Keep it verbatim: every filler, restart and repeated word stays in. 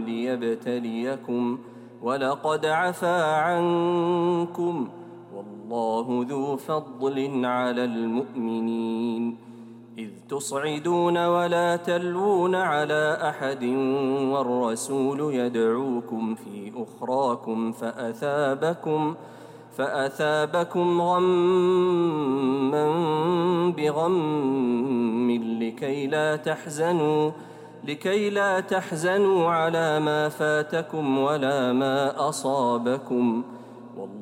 ليبتليكم ولقد عفا عنكم والله ذو فضل على المؤمنين إذ تصعدون ولا تلوون على أحد والرسول يدعوكم في أخراكم فأثابكم فأثابكم غما بغم لكي لا تحزنوا لكي لا تحزنوا على ما فاتكم ولا ما أصابكم